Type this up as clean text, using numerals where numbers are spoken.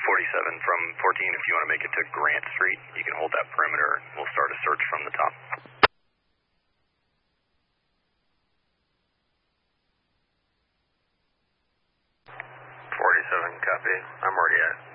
47 from 14, if you want to make it to Grant Street, you can hold that perimeter. We'll start a search from the top. 47, copy. I'm already at